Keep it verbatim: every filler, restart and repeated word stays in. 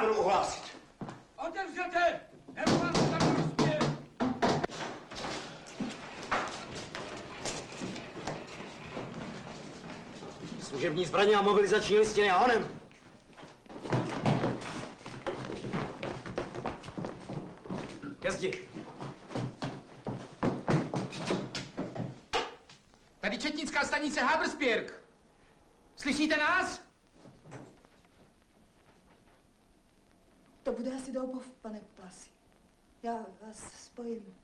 záboru ohlásit. Otevřete! Nebo vás tam rozbije! Služební zbraně a mobilizační listiny a honem. Ke zdi. Tady četnická stanice Habersberg. Slyšíte nás? To bude asi Doubov, pane Plasi. Já vás spojím.